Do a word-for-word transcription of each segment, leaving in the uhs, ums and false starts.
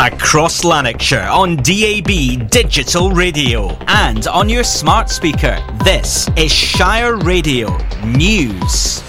Across Lanarkshire on D A B Digital Radio and on your smart speaker. This is Shire Radio News.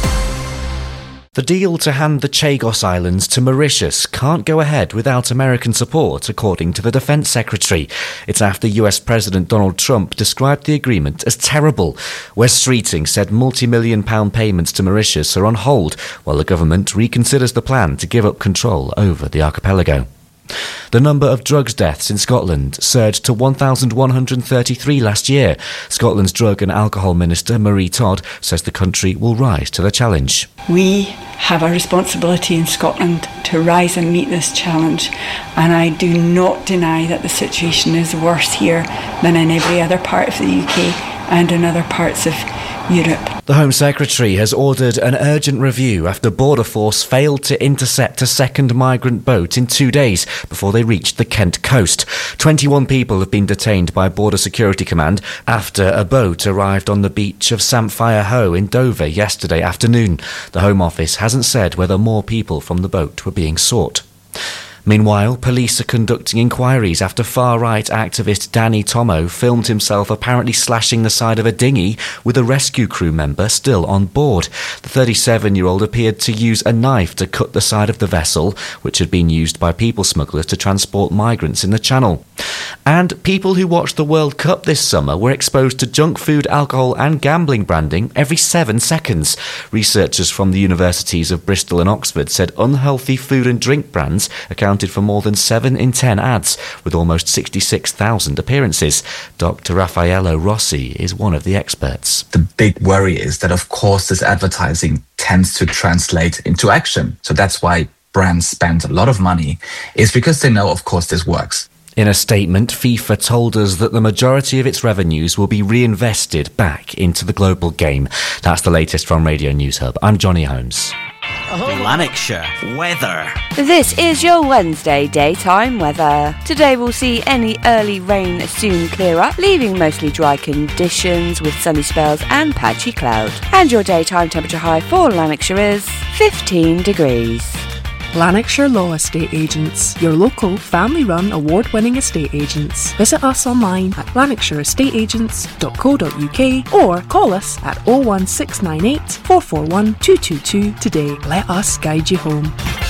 The deal to hand the Chagos Islands to Mauritius can't go ahead without American support, according to the Defence Secretary. It's after U S President Donald Trump described the agreement as terrible. Wes Streeting said multi-million pound payments to Mauritius are on hold while the government reconsiders the plan to give up control over the archipelago. The number of drugs deaths in Scotland surged to one thousand one hundred thirty-three last year. Scotland's Drug and Alcohol Minister, Marie Todd, says the country will rise to the challenge. We have a responsibility in Scotland to rise and meet this challenge, and I do not deny that the situation is worse here than in every other part of the U K and in other parts of Europe. The Home Secretary has ordered an urgent review after Border Force failed to intercept a second migrant boat in two days before they reached the Kent coast. twenty-one people have been detained by Border Security Command after a boat arrived on the beach of Samphire Hoe in Dover yesterday afternoon. The Home Office hasn't said whether more people from the boat were being sought. Meanwhile, police are conducting inquiries after far-right activist Danny Tomo filmed himself apparently slashing the side of a dinghy with a rescue crew member still on board. The thirty-seven-year-old appeared to use a knife to cut the side of the vessel, which had been used by people smugglers to transport migrants in the Channel. And people who watched the World Cup this summer were exposed to junk food, alcohol and gambling branding every seven seconds. Researchers from the universities of Bristol and Oxford said unhealthy food and drink brands accounted for more than seven in ten ads, with almost sixty-six thousand appearances. Doctor Raffaello Rossi is one of the experts. The big worry is that, of course, this advertising tends to translate into action. So that's why brands spend a lot of money, is because they know, of course, this works. In a statement, FIFA told us that the majority of its revenues will be reinvested back into the global game. That's the latest from Radio News Hub. I'm Johnny Holmes. Lanarkshire weather. This is your Wednesday daytime weather. Today we'll see any early rain soon clear up, leaving mostly dry conditions with sunny spells and patchy cloud. And your daytime temperature high for Lanarkshire is fifteen degrees. Lanarkshire Law Estate Agents, your local, family-run, award-winning estate agents. Visit us online at lanarkshire estate agents dot co dot uk or call us at oh one six nine eight, four four one, two two two today. Let us guide you home.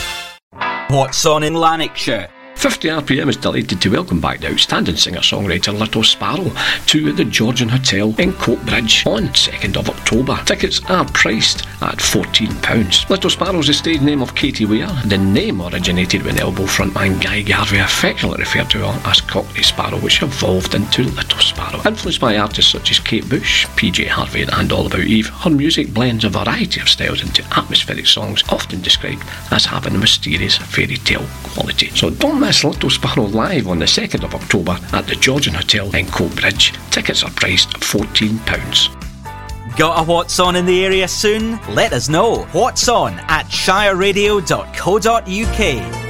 What's on in Lanarkshire? fifty R P M is delighted to welcome back the outstanding singer-songwriter Little Sparrow to the Georgian Hotel in Coatbridge on second of October. Tickets are priced at fourteen pounds. Little Sparrow's the stage name of Katie Weir. The name originated when Elbow frontman Guy Garvey affectionately referred to her as Cockney Sparrow, which evolved into Little Sparrow. Influenced by artists such as Kate Bush, P J Harvey and All About Eve, her music blends a variety of styles into atmospheric songs, often described as having a mysterious fairy tale quality. So don't miss Little Sparrow live on the second of October at the Georgian Hotel in Coatbridge. Tickets are priced at fourteen pounds. Got a What's On in the area soon? Let us know. What's On at shire radio dot co dot uk.